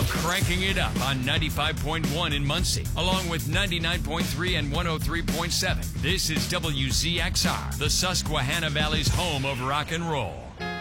Now cranking it up on 95.1 in Muncie, along with 99.3 and 103.7. This is WZXR, the Susquehanna Valley's home of rock and roll.